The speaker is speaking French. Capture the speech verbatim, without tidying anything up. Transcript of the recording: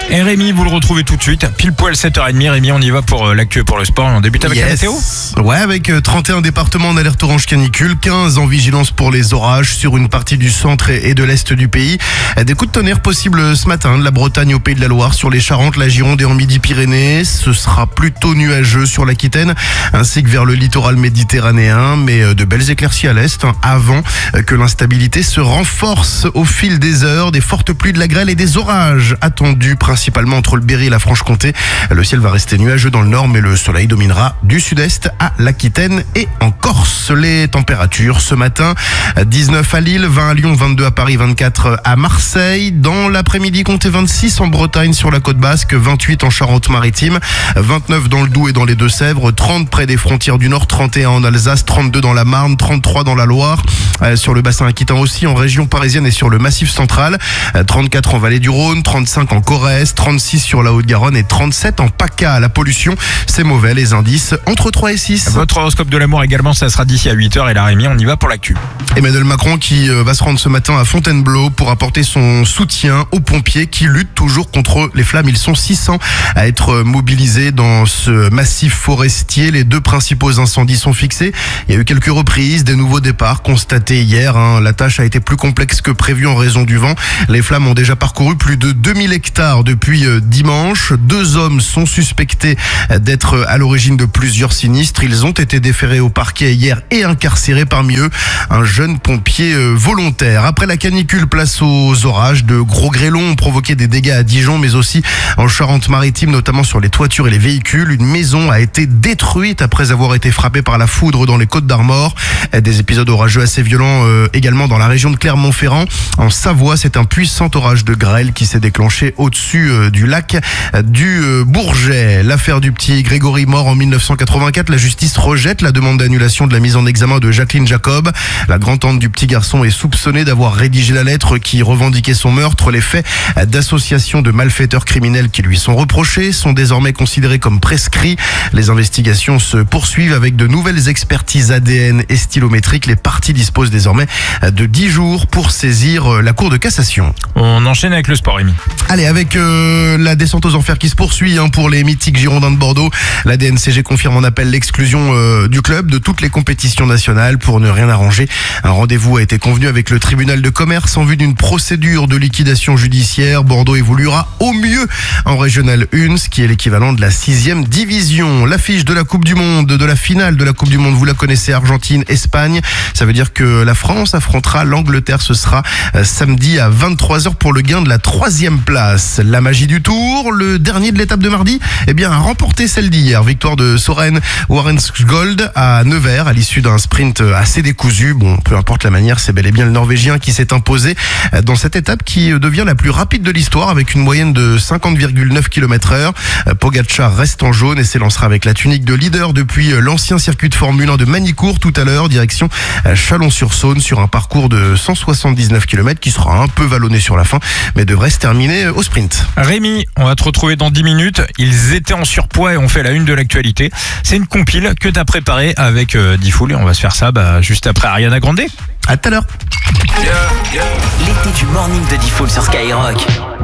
Et Rémi, vous le retrouvez tout de suite, pile poil sept heures trente. Rémi, on y va pour l'actu pour le sport. On débute avec yes. la météo. Ouais, avec trente et un départements en alerte orange canicule, quinze en vigilance pour les orages sur une partie du centre et de l'est du pays. Des coups de tonnerre possibles ce matin de la Bretagne au Pays de la Loire, sur les Charentes, la Gironde et en Midi-Pyrénées. Ce sera plutôt nuageux sur l'Aquitaine ainsi que vers le littoral méditerranéen, mais de belles éclaircies à l'est hein, avant que l'instabilité se renforce au fil des heures. Des fortes pluies, de la grêle et des orages attendus principalement entre le Berry et la Franche-Comté. Le ciel va rester nuageux dans le nord, mais le soleil dominera du sud-est à l'Aquitaine et en Corse. Les températures ce matin, dix-neuf à Lille, vingt à Lyon, vingt-deux à Paris, vingt-quatre à Marseille. Dans l'après-midi, comptez vingt-six en Bretagne sur la côte basque, vingt-huit en Charente-Maritime, vingt-neuf dans le Doubs et dans les Deux-Sèvres, trente près des frontières du Nord, trente et un en Alsace, trente-deux dans la Marne, trente-trois dans la Loire, euh, sur le bassin aquitain aussi, en région parisienne et sur le Massif central, euh, trente-quatre en Vallée du Rhône, trente-cinq en Corrèze, trente-six sur la Haute-Garonne et trente-sept en PACA. La pollution, c'est mauvais, les indices entre trois et six. Votre horoscope de l'amour également, ça sera d'ici à huit heures. Et là, Rémi, on y va pour l'actu. Emmanuel Macron qui va se rendre ce matin à Fontainebleau pour apporter son soutien aux pompiers qui luttent toujours contre les flammes. Ils sont six cents à être mobilisés dans ce massif forestier. Les deux principaux incendies sont fixés. Il y a eu quelques reprises, des nouveaux départs constatés hier. Hein. La tâche a été plus complexe que prévu en raison du vent. Les flammes ont déjà parcouru plus de deux mille hectares depuis dimanche. Deux hommes sont suspectés d'être à l'origine de plusieurs sinistres. Ils ont été déférés au parquet hier et incarcérés, parmi eux un jeune pompier volontaire. Après la canicule, place aux orages. De gros grêlons ont provoqué des dégâts à Dijon, mais aussi en Charente-Maritime, notamment sur les toitures et les véhicules. Une maison a été détruite après avoir été frappée par la foudre dans les Côtes-d'Armor. Des épisodes orageux assez violents euh, également dans la région de Clermont-Ferrand. En Savoie, c'est un puissant orage de grêle qui s'est déclenché au-dessus euh, du lac euh, du euh, Bourget. L'affaire du petit Grégory, mort en mille neuf cent quatre-vingt-quatre, la justice rejette la demande d'annulation de la mise en examen de Jacqueline Jacob. La grand-tante du petit garçon est soupçonnée d'avoir rédigé la lettre qui revendiquait son meurtre. Les faits d'association de malfaiteurs criminels qui lui sont reprochés sont désormais considérés comme prescrits. Les investigations se poursuivent avec de nouvelles expertises A D N et stylométriques. Les parties disposent désormais de dix jours pour saisir la Cour de cassation. On enchaîne avec le sport, Rémi. Allez, avec euh, la descente aux enfers qui se poursuit hein, pour les mythiques Girondins de Bordeaux. La D N C G confirme en appel l'exclusion euh, du club de toutes les compétitions nationales pour ne rien arranger. Un rendez-vous a été convenu avec le tribunal de commerce en vue d'une procédure de liquidation judiciaire. Bordeaux évoluera au mieux en Régional un, ce qui est l'équivalent de la sixième division. L'affiche de la Coupe du Monde, de la finale de la Coupe du Monde, vous la connaissez, Argentine, Espagne. Ça veut dire que la France affrontera l'Angleterre. Ce sera euh, samedi à vingt-trois heures pour le gain de la troisième place. La magie du tour, le dernier de l'étape de mardi, eh bien, a remporté celle d'hier. Victoire de Soren Warensgold à Nevers à l'issue d'un sprint assez décousu. Bon, peu importe la manière, c'est bel et bien le Norvégien qui s'est imposé dans cette étape qui devient la plus rapide de l'histoire avec une moyenne de cinquante virgule neuf kilomètres heure. Pogacar reste en jaune et s'élancera avec la tunique de leader depuis l'ancien circuit de Formule un de Manicourt tout à l'heure, direction Chalon-sur-Saône, sur un parcours de cent soixante-dix-neuf kilomètres qui sera un peu vallonné sur la fin, mais devrait se terminer au sprint. Rémi, on va te retrouver dans dix minutes. Ils étaient en surpoids et on fait la une de l'actualité. C'est une compile que tu as préparée avec euh, D-Fool et on va se faire ça bah, juste après Ariana Grande. À tout à l'heure. L'été du morning de D-Fool sur Skyrock.